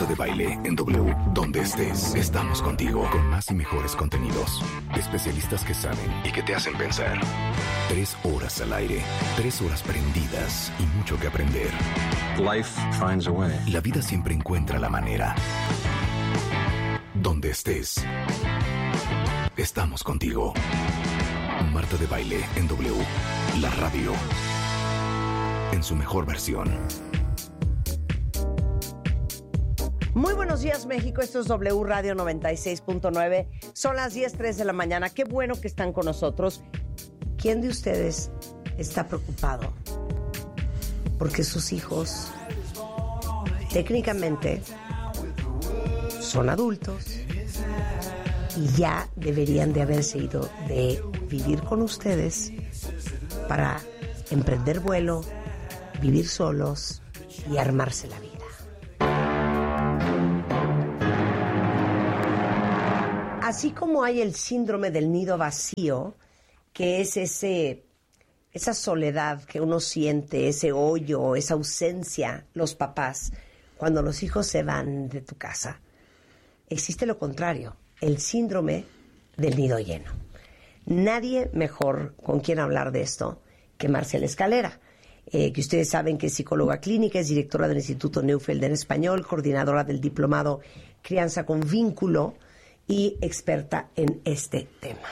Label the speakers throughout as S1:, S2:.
S1: Marta de Baile en W. Donde estés, estamos contigo con más y mejores contenidos. Especialistas que saben y que te hacen pensar. 3 horas al aire, 3 horas prendidas y mucho que aprender.
S2: Life finds a way.
S1: La vida siempre encuentra la manera. Donde estés, estamos contigo. Marta de Baile en W. La radio. En su mejor versión.
S3: Muy buenos días, México. Esto es W Radio 96.9. Son las 10:03 de la mañana. Qué bueno que están con nosotros. ¿Quién de ustedes está preocupado porque sus hijos técnicamente son adultos y ya deberían de haberse ido de vivir con ustedes para emprender vuelo, vivir solos y armarse la vida? Así como hay el síndrome del nido vacío, que es esa soledad que uno siente, ese hoyo, esa ausencia, los papás, cuando los hijos se van de tu casa, existe lo contrario, el síndrome del nido lleno. Nadie mejor con quien hablar de esto que Marcela Escalera, que ustedes saben que es psicóloga clínica, es directora del Instituto Neufeld en Español, coordinadora del diplomado Crianza con Vínculo y experta en este tema.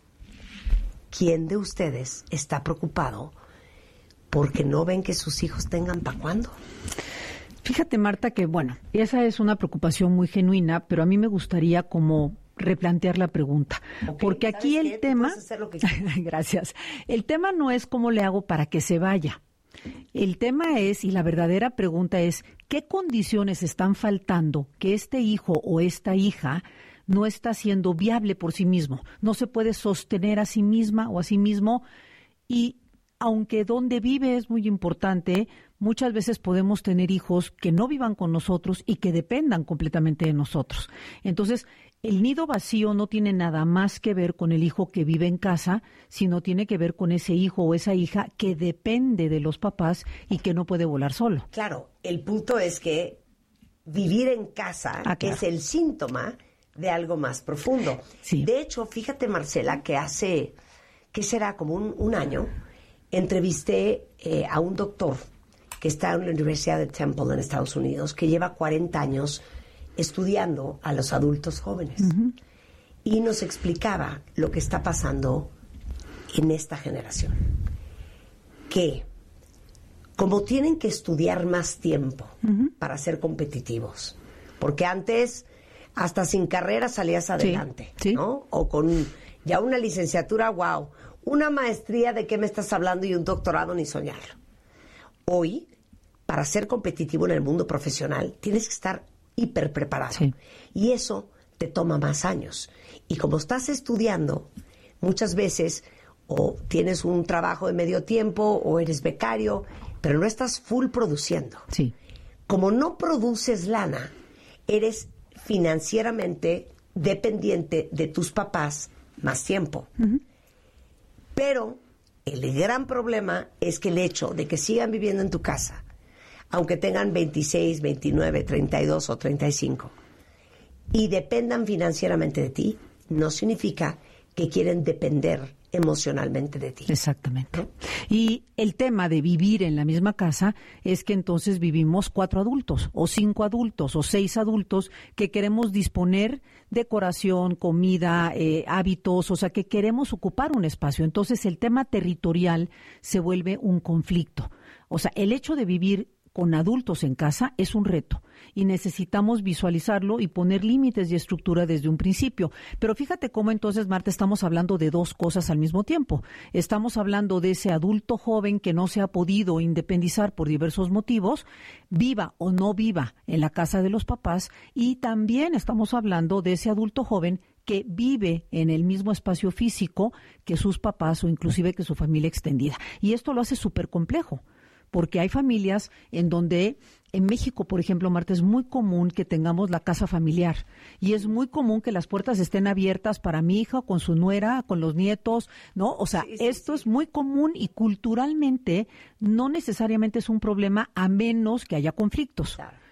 S3: ¿Quién de ustedes está preocupado porque no ven que sus hijos tengan para cuándo?
S4: Fíjate, Marta, que bueno, esa es una preocupación muy genuina, pero a mí me gustaría como replantear la pregunta. Okay, porque aquí el tema... Gracias. El tema no es cómo le hago para que se vaya. El tema es, y la verdadera pregunta es, ¿qué condiciones están faltando que este hijo o esta hija no está siendo viable por sí mismo? No se puede sostener a sí misma o a sí mismo, y aunque donde vive es muy importante, muchas veces podemos tener hijos que no vivan con nosotros y que dependan completamente de nosotros. Entonces, el nido vacío no tiene nada más que ver con el hijo que vive en casa, sino tiene que ver con ese hijo o esa hija que depende de los papás y que no puede volar solo.
S3: Claro, el punto es que vivir en casa es el síntoma de algo más profundo.
S4: Sí.
S3: De hecho, fíjate, Marcela, que hace, ¿qué será? Como un año, entrevisté a un doctor que está en la Universidad de Temple en Estados Unidos, que lleva 40 años estudiando a los adultos jóvenes. Uh-huh. Y nos explicaba lo que está pasando en esta generación. Que como tienen que estudiar más tiempo uh-huh. para ser competitivos, porque antes hasta sin carrera salías adelante,
S4: sí.
S3: ¿no? O con ya una licenciatura, wow, una maestría, ¿de qué me estás hablando? Y un doctorado, ni soñarlo. Hoy, para ser competitivo en el mundo profesional, tienes que estar hiper preparado. Sí. Y eso te toma más años. Y como estás estudiando, muchas veces o tienes un trabajo de medio tiempo o eres becario, pero no estás full produciendo.
S4: Sí.
S3: Como no produces lana, eres financieramente dependiente de tus papás más tiempo. Uh-huh. Pero el gran problema es que el hecho de que sigan viviendo en tu casa, aunque tengan 26, 29, 32 o 35, y dependan financieramente de ti, no significa que quieren depender emocionalmente de ti.
S4: Exactamente. ¿No? Y el tema de vivir en la misma casa es que entonces vivimos 4 adultos, o 5 adultos, o 6 adultos que queremos disponer decoración, comida, hábitos, o sea, que queremos ocupar un espacio. Entonces el tema territorial se vuelve un conflicto. O sea, el hecho de vivir con adultos en casa es un reto y necesitamos visualizarlo y poner límites y estructura desde un principio. Pero fíjate cómo entonces, Marta, estamos hablando de 2 cosas al mismo tiempo. Estamos hablando de ese adulto joven que no se ha podido independizar por diversos motivos, viva o no viva en la casa de los papás, y también estamos hablando de ese adulto joven que vive en el mismo espacio físico que sus papás o inclusive que su familia extendida. Y esto lo hace súper complejo, porque hay familias en donde, en México, por ejemplo, Marta, es muy común que tengamos la casa familiar y es muy común que las puertas estén abiertas para mi hija, con su nuera, con los nietos, ¿no? O sea, esto es muy común y culturalmente no necesariamente es un problema a menos que haya conflictos. Claro.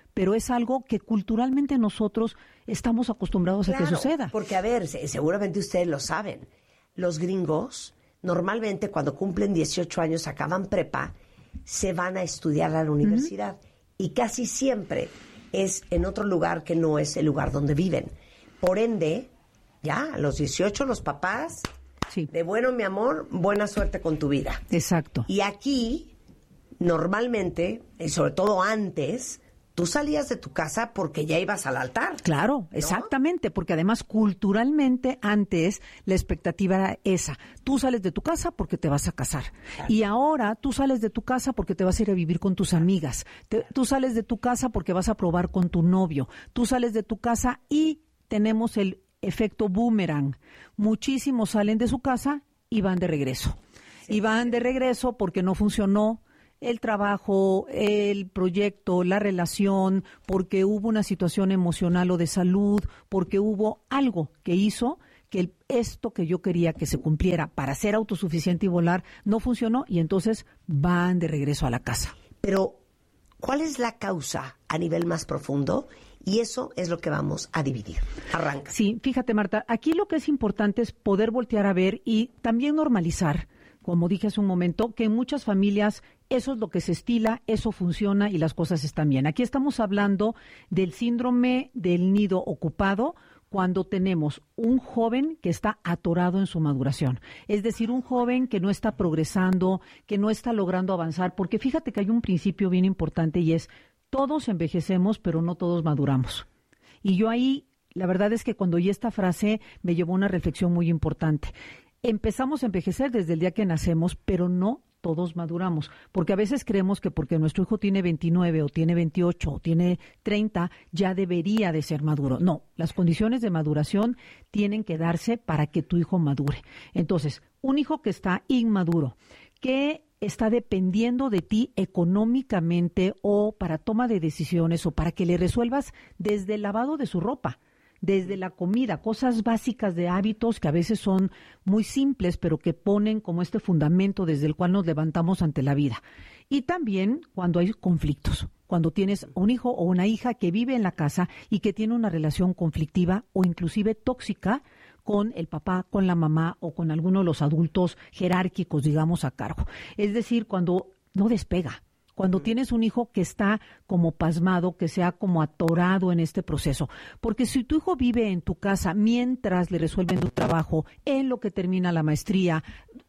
S4: pero es algo que culturalmente nosotros estamos acostumbrados a que suceda.
S3: Porque, a ver, seguramente ustedes lo saben, los gringos normalmente cuando cumplen 18 años, acaban prepa, se van a estudiar a la universidad. Y casi siempre es en otro lugar que no es el lugar donde viven. Por ende, ya, a los 18 los papás, de bueno, mi amor, buena suerte con tu vida.
S4: Exacto.
S3: Y aquí, normalmente, y sobre todo antes, tú salías de tu casa porque ya ibas al altar.
S4: Claro, ¿no? Exactamente, porque además culturalmente antes la expectativa era esa. Tú sales de tu casa porque te vas a casar. Claro. Y ahora tú sales de tu casa porque te vas a ir a vivir con tus amigas. Tú sales de tu casa porque vas a probar con tu novio. Tú sales de tu casa y tenemos el efecto boomerang. Muchísimos salen de su casa y van de regreso. Sí, y van de regreso porque no funcionó el trabajo, el proyecto, la relación, porque hubo una situación emocional o de salud, porque hubo algo que hizo que esto que yo quería que se cumpliera para ser autosuficiente y volar no funcionó y entonces van de regreso a la casa.
S3: Pero, ¿cuál es la causa a nivel más profundo? Y eso es lo que vamos a dividir. Arranca.
S4: Sí, fíjate, Marta, aquí lo que es importante es poder voltear a ver y también normalizar, como dije hace un momento, que en muchas familias eso es lo que se estila, eso funciona y las cosas están bien. Aquí estamos hablando del síndrome del nido ocupado cuando tenemos un joven que está atorado en su maduración. Es decir, un joven que no está progresando, que no está logrando avanzar, porque fíjate que hay un principio bien importante y es todos envejecemos, pero no todos maduramos. Y yo ahí, la verdad es que cuando oí esta frase me llevó a una reflexión muy importante. Empezamos a envejecer desde el día que nacemos, pero no todos maduramos, porque a veces creemos que porque nuestro hijo tiene 29 o tiene 28 o tiene 30, ya debería de ser maduro. No, las condiciones de maduración tienen que darse para que tu hijo madure. Entonces, un hijo que está inmaduro, que está dependiendo de ti económicamente o para toma de decisiones o para que le resuelvas desde el lavado de su ropa, desde la comida, cosas básicas de hábitos que a veces son muy simples, pero que ponen como este fundamento desde el cual nos levantamos ante la vida. Y también cuando hay conflictos, cuando tienes un hijo o una hija que vive en la casa y que tiene una relación conflictiva o inclusive tóxica con el papá, con la mamá o con alguno de los adultos jerárquicos, digamos, a cargo. Es decir, cuando no despega. Cuando tienes un hijo que está como pasmado, que se ha como atorado en este proceso. Porque si tu hijo vive en tu casa mientras le resuelven tu trabajo, en lo que termina la maestría,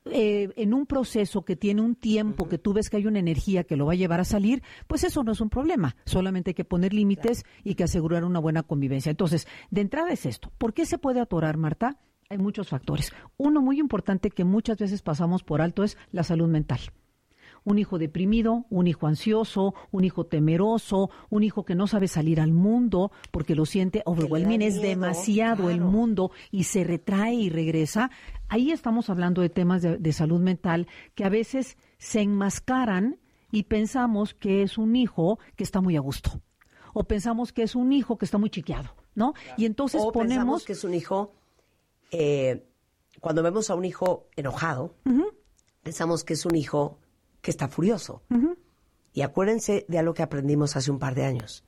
S4: en un proceso que tiene un tiempo, que tú ves que hay una energía que lo va a llevar a salir, pues eso no es un problema. Solamente hay que poner límites y que asegurar una buena convivencia. Entonces, de entrada es esto. ¿Por qué se puede atorar, Marta? Hay muchos factores. Uno muy importante que muchas veces pasamos por alto es la salud mental. Un hijo deprimido, un hijo ansioso, un hijo temeroso, un hijo que no sabe salir al mundo porque lo siente overwhelming, es demasiado el mundo y se retrae y regresa. Ahí estamos hablando de temas de salud mental que a veces se enmascaran y pensamos que es un hijo que está muy a gusto o pensamos que es un hijo que está muy chiqueado, ¿no? Y entonces
S3: pensamos que es un hijo, cuando vemos a un hijo enojado, pensamos que es un hijo que está furioso. Y acuérdense de algo que aprendimos hace un par de años.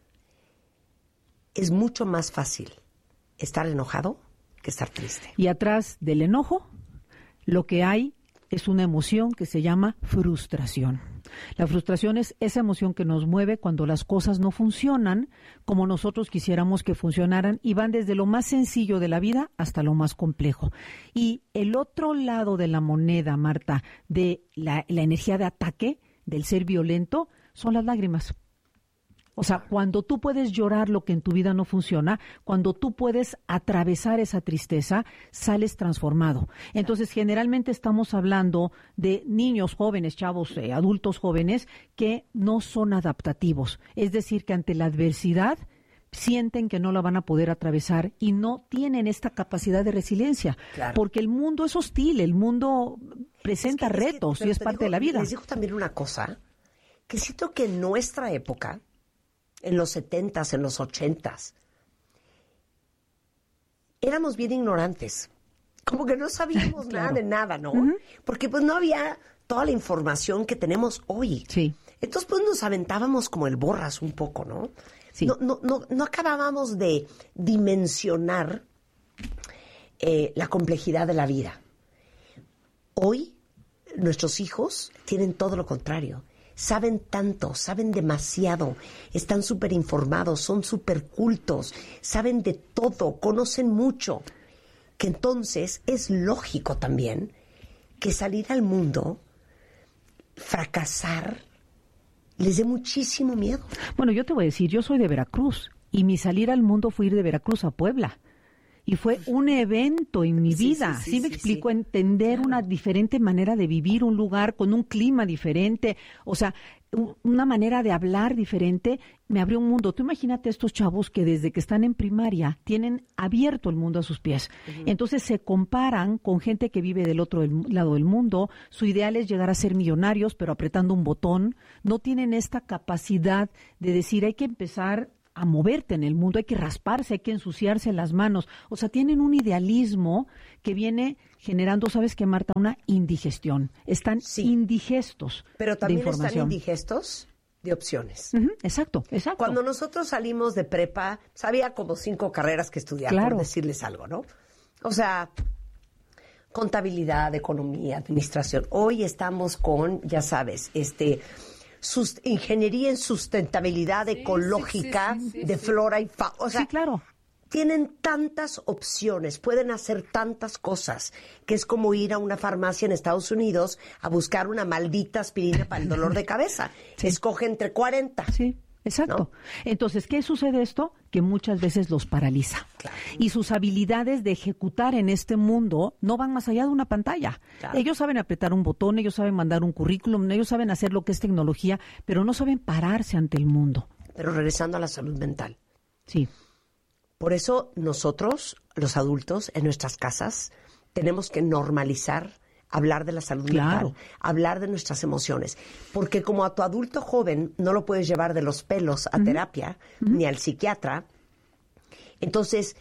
S3: Es mucho más fácil estar enojado que estar triste.
S4: Y atrás del enojo, lo que hay es una emoción que se llama frustración. La frustración es esa emoción que nos mueve cuando las cosas no funcionan como nosotros quisiéramos que funcionaran y van desde lo más sencillo de la vida hasta lo más complejo. Y el otro lado de la moneda, Marta, de la energía de ataque, del ser violento, son las lágrimas. O sea, cuando tú puedes llorar lo que en tu vida no funciona, cuando tú puedes atravesar esa tristeza, sales transformado. Entonces, generalmente estamos hablando de niños jóvenes, chavos, adultos jóvenes, que no son adaptativos. Es decir, que ante la adversidad sienten que no la van a poder atravesar y no tienen esta capacidad de resiliencia. Claro. Porque el mundo es hostil, el mundo presenta retos y es parte de la vida.
S3: Les digo también una cosa, que siento que en nuestra época, en los 70s, en los 80s, éramos bien ignorantes. Como que no sabíamos nada de nada, ¿no? Porque pues no había toda la información que tenemos hoy.
S4: Sí.
S3: Entonces, pues nos aventábamos como el borras un poco, ¿no?
S4: Sí.
S3: No acabábamos de dimensionar la complejidad de la vida. Hoy, nuestros hijos tienen todo lo contrario. Saben tanto, saben demasiado, están súper informados, son súper cultos, saben de todo, conocen mucho. Que entonces es lógico también que salir al mundo, fracasar, les dé muchísimo miedo.
S4: Bueno, yo te voy a decir, yo soy de Veracruz y mi salir al mundo fue ir de Veracruz a Puebla. Y fue un evento en mi vida. Sí, me explico, entender una diferente manera de vivir un lugar con un clima diferente, o sea, una manera de hablar diferente, me abrió un mundo. Tú imagínate estos chavos que desde que están en primaria tienen abierto el mundo a sus pies. Uh-huh. Entonces se comparan con gente que vive del otro lado del mundo. Su ideal es llegar a ser millonarios, pero apretando un botón. No tienen esta capacidad de decir, hay que empezar a moverte en el mundo, hay que rasparse, hay que ensuciarse las manos. O sea, tienen un idealismo que viene generando, ¿sabes qué, Marta? Una indigestión. Están indigestos.
S3: Pero también
S4: de información.
S3: Están indigestos de opciones.
S4: Uh-huh, exacto.
S3: Cuando nosotros salimos de prepa, había como 5 carreras que estudiar, claro, por decirles algo, ¿no? O sea, contabilidad, economía, administración. Hoy estamos con, ya sabes, ingeniería en sustentabilidad ecológica de flora y fauna. O sea,
S4: claro.
S3: Tienen tantas opciones, pueden hacer tantas cosas, que es como ir a una farmacia en Estados Unidos a buscar una maldita aspirina para el dolor de cabeza. Escoge entre 40.
S4: Sí, exacto. ¿No? Entonces, ¿qué sucede esto? Que muchas veces los paraliza. Claro. Y sus habilidades de ejecutar en este mundo no van más allá de una pantalla. Claro. Ellos saben apretar un botón, ellos saben mandar un currículum, ellos saben hacer lo que es tecnología, pero no saben pararse ante el mundo.
S3: Pero regresando a la salud mental.
S4: Sí.
S3: Por eso nosotros, los adultos, en nuestras casas, tenemos que normalizar hablar de la salud mental, hablar de nuestras emociones. Porque como a tu adulto joven no lo puedes llevar de los pelos a terapia, ni al psiquiatra, entonces,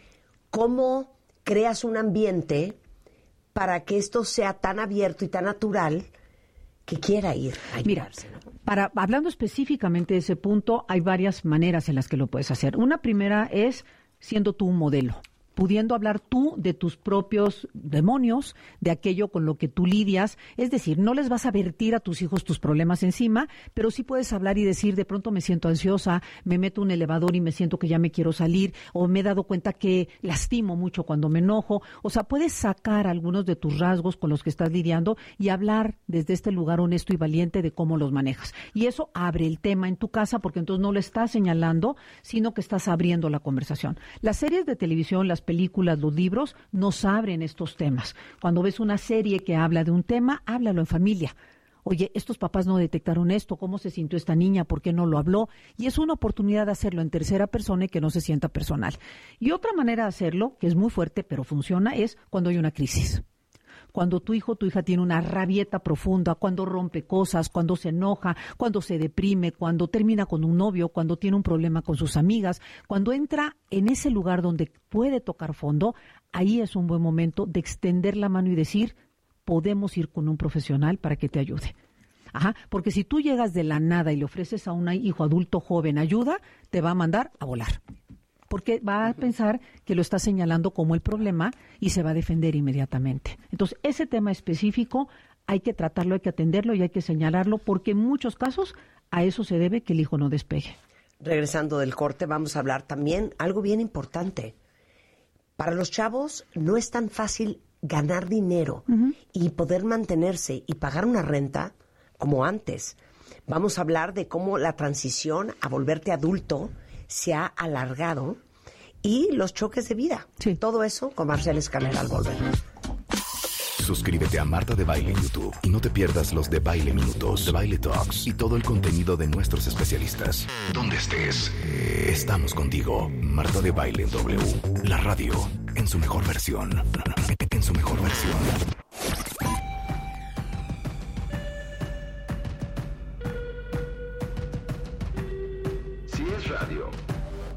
S3: ¿cómo creas un ambiente para que esto sea tan abierto y tan natural que quiera ir a ayudarse?
S4: Mira, hablando específicamente de ese punto, hay varias maneras en las que lo puedes hacer. Una primera es siendo tú un modelo, pudiendo hablar tú de tus propios demonios, de aquello con lo que tú lidias. Es decir, no les vas a vertir a tus hijos tus problemas encima, pero sí puedes hablar y decir, de pronto me siento ansiosa, me meto en un elevador y me siento que ya me quiero salir, o me he dado cuenta que lastimo mucho cuando me enojo. O sea, puedes sacar algunos de tus rasgos con los que estás lidiando y hablar desde este lugar honesto y valiente de cómo los manejas. Y eso abre el tema en tu casa, porque entonces no lo estás señalando, sino que estás abriendo la conversación. Las series de televisión, las películas, los libros nos abren estos temas. Cuando ves una serie que habla de un tema, háblalo en familia. Oye, estos papás no detectaron esto, ¿cómo se sintió esta niña? ¿Por qué no lo habló? Y es una oportunidad de hacerlo en tercera persona y que no se sienta personal. Y otra manera de hacerlo, que es muy fuerte pero funciona, es cuando hay una crisis. Cuando tu hijo o tu hija tiene una rabieta profunda, cuando rompe cosas, cuando se enoja, cuando se deprime, cuando termina con un novio, cuando tiene un problema con sus amigas, cuando entra en ese lugar donde puede tocar fondo, ahí es un buen momento de extender la mano y decir, podemos ir con un profesional para que te ayude. Ajá, porque si tú llegas de la nada y le ofreces a un hijo adulto joven ayuda, te va a mandar a volar. Porque va a pensar que lo está señalando como el problema y se va a defender inmediatamente. Entonces, ese tema específico hay que tratarlo, hay que atenderlo y hay que señalarlo, porque en muchos casos a eso se debe que el hijo no despegue.
S3: Regresando del corte, vamos a hablar también algo bien importante. Para los chavos no es tan fácil ganar dinero y poder mantenerse y pagar una renta como antes. Vamos a hablar de cómo la transición a volverte adulto se ha alargado y los choques de vida.
S4: Sí.
S3: Todo eso con Marcela Escalera al volver.
S1: Suscríbete a Marta de Baile en YouTube y no te pierdas los de Baile Minutos, de Baile Talks y todo el contenido de nuestros especialistas. Donde estés, estamos contigo. Marta de Baile W, la radio en su mejor versión. En su mejor versión.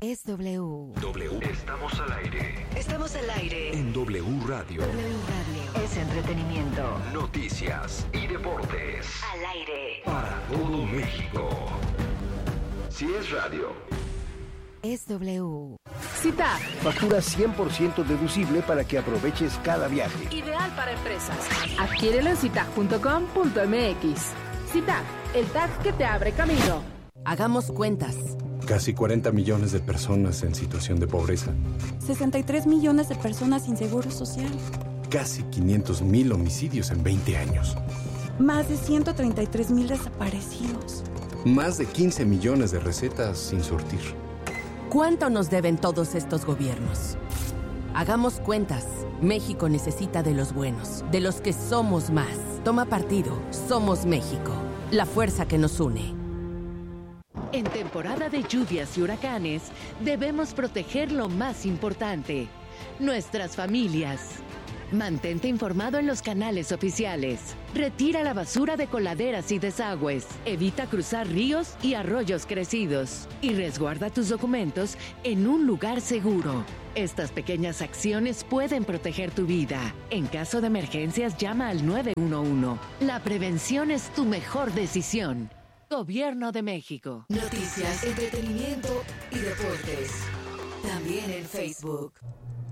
S5: Es W.
S1: Estamos al aire.
S5: Estamos al aire.
S1: En W Radio.
S5: W Radio.
S4: Es entretenimiento.
S1: Noticias y deportes.
S5: Al aire.
S1: Para todo México. Si es radio.
S5: Es W.
S6: CITAC. Factura 100% deducible para que aproveches cada viaje.
S7: Ideal para empresas. Adquiérelo en citac.com.mx. CITAC, el tag que te abre camino.
S5: Hagamos cuentas.
S2: Casi 40 millones de personas en situación de pobreza.
S8: 63 millones de personas sin seguro social.
S2: Casi 500,000 homicidios en 20 años.
S8: Más de 133,000 desaparecidos.
S2: Más de 15 millones de recetas sin surtir.
S5: ¿Cuánto nos deben todos estos gobiernos? Hagamos cuentas. México necesita de los buenos, de los que somos más. Toma partido. Somos México. La fuerza que nos une.
S9: En temporada de lluvias y huracanes, debemos proteger lo más importante, nuestras familias. Mantente informado en los canales oficiales. Retira la basura de coladeras y desagües. Evita cruzar ríos y arroyos crecidos. Y resguarda tus documentos en un lugar seguro. Estas pequeñas acciones pueden proteger tu vida. En caso de emergencias, llama al 911. La prevención es tu mejor decisión. Gobierno de México.
S5: Noticias, entretenimiento y deportes. También en Facebook.